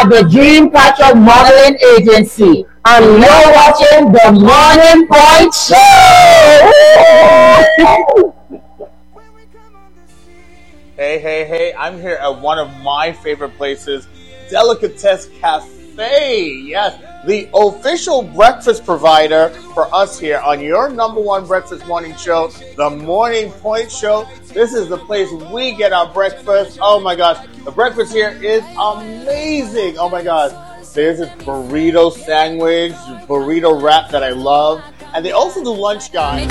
at the Dreamcatcher Modeling Agency, and you're watching the Morning Point Show. Hey, I'm here at one of my favorite places, Delicatessen Cafe. Yes, the official breakfast provider for us here on your number one breakfast morning show, the Morning Point Show. This is the place we get our breakfast. Oh my gosh, the breakfast here is amazing. Oh my gosh, there's this burrito sandwich, burrito wrap that I love. And they also do lunch, guys.